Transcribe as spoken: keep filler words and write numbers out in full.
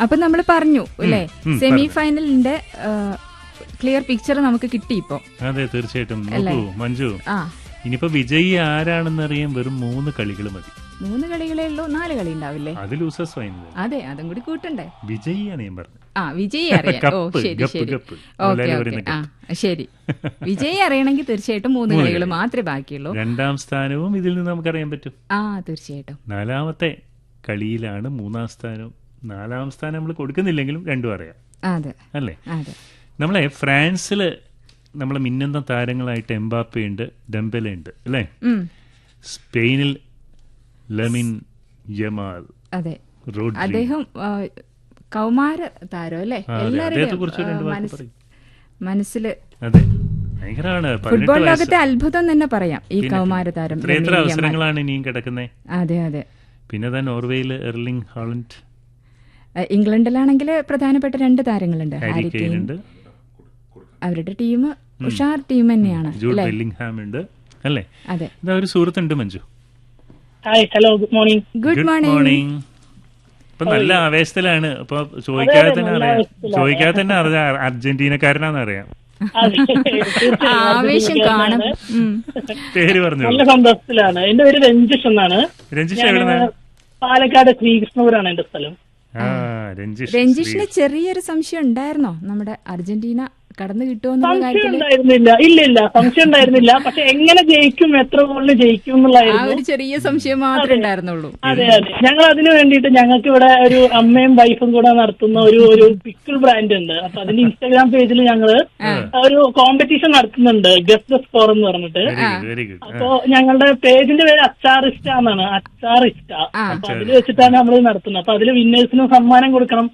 അപ്പൊ നമ്മൾ പറഞ്ഞു അല്ലെ, സെമി ഫൈനലിന്റെ ക്ലിയർ പിക്ചർ നമുക്ക് കിട്ടി ഇപ്പൊ. അതെ, തീർച്ചയായിട്ടും. നോക്കൂ മഞ്ജു, ഇനിയിപ്പോ വിജയി ആരാണെന്നറിയാൻ വെറും മൂന്ന് കളികൾ മതി. മൂന്ന് കളികളേ ഉള്ളൂ, നാല് കളി ഉണ്ടാവില്ലേ? അത് ലൂസേഴ്സ് ഫൈനൽ. അതെ, അതും കൂടി കൂട്ടണ്ടേ. വിജയിയാണ് ഞാൻ പറഞ്ഞു. ആ, വിജയി അറിയാം. ഓ ശരി ശരി, ഓക്കെ ഓക്കെ. ആ ശരി, വിജയി അറിയണമെങ്കിൽ തീർച്ചയായിട്ടും മൂന്ന് കളികൾ മാത്രമേ ബാക്കിയുള്ളൂ. രണ്ടാം സ്ഥാനവും ഇതിൽ നിന്ന് നമുക്കറിയാൻ പറ്റും. ആ തീർച്ചയായിട്ടും. നാലാമത്തെ കളിയിലാണ് മൂന്നാം സ്ഥാനവും. നാലാം സ്ഥാനം നമ്മൾ കൊടുക്കുന്നില്ലെങ്കിലും രണ്ടും അറിയാം. അതെ അല്ലേ? അതെ. നമ്മളെ ഫ്രാൻസില് നമ്മളെ മിന്നുന്ന താരങ്ങളായിട്ട് എംബാപ്പെ ഉണ്ട്, ഡെംബെലെ ഉണ്ട് അല്ലേ? സ്പെയിനിൽ ലമിൻ യമാൽ. അതെ, അദ്ദേഹം കൗമാര താരം അല്ലേ? എല്ലാവരുടെയും മനസ്സിൽ ഫുട്ബോൾ ലോകത്തെ അത്ഭുതം തന്നെ പറയാം ഈ കൗമാര താരം. എത്ര അവസരങ്ങളാണ് ഇനിയും കിടക്കുന്നത്. അതെ അതെ. പിന്നെ നോർവേയിൽ എർലിംഗ് ഹാലൻഡ്. ഇംഗ്ലണ്ടിലാണെങ്കിൽ പ്രധാനപ്പെട്ട രണ്ട് താരങ്ങളുണ്ട്, ഹാരി കെയ്ൻ ഉണ്ട്. അവരുടെ ടീം ഉഷാർ ടീം തന്നെയാണ്. ജൂഡ് ബെല്ലിംഗ്ഹാം ഉണ്ട് അല്ലേ? അതെ. ഇതാ ഒരു സുഹൃത്തുണ്ട് Manju. Hi, hello, good morning. Good morning. ഇപ്പൊ നല്ല ആവേശത്തിലാണ്. അപ്പൊ ചോദിക്കാതെ തന്നെ അറിയാം, ചോദിക്കാതെ തന്നെ അറിയാം അർജന്റീനക്കാരനാന്ന് അറിയാം. ആവേശം കാണും. പേര് പറഞ്ഞു. നല്ല സന്തോഷത്തിലാണ്. എന്റെ പേര് രഞ്ജിഷ് എന്നാണ്. രഞ്ജിഷ് എവിടെ? പാലക്കാട് ശ്രീകൃഷ്ണപുരാണ് എന്റെ സ്ഥലം. രഞ്ജിഷിന് ചെറിയൊരു സംശയം ഉണ്ടായിരുന്നോ നമ്മുടെ അർജന്റീന കടന്നു കിട്ടുമെന്നുള്ള സംശയം ഉണ്ടായിരുന്നില്ല. ഇല്ല ഇല്ല, സംശയം ഉണ്ടായിരുന്നില്ല. പക്ഷെ എങ്ങനെ ജയിക്കും, എത്ര ഗോളിന് ജയിക്കും എന്നുള്ളതായിരുന്നു ഒരു ചെറിയ സംശയം മാത്രമേ ഉണ്ടായിരുന്നുള്ളൂ. അതെ അതെ. ഞങ്ങൾ അതിന് വേണ്ടിയിട്ട് ഞങ്ങൾക്ക് ഇവിടെ ഒരു അമ്മയും വൈഫും കൂടെ നടത്തുന്ന ഒരു ഒരു പിക്കിൾ ബ്രാൻഡ് ഉണ്ട്. അപ്പൊ അതിന്റെ ഇൻസ്റ്റാഗ്രാം പേജിൽ ഞങ്ങള് ഒരു കോമ്പറ്റീഷൻ നടത്തുന്നുണ്ട്, ഗസ്റ്റ് ദ സ്കോർ എന്ന് പറഞ്ഞിട്ട്. അപ്പൊ ഞങ്ങളുടെ പേജിന്റെ പേര് അച്ചാറിസ്റ്റ എന്നാണ്, അച്ചാറിസ്റ്റ. അപ്പൊ അതിൽ വെച്ചിട്ടാണ് നമ്മൾ നടത്തുന്നത്. അപ്പൊ അതില് വിന്നേഴ്സിന് സമ്മാനം കൊടുക്കണം.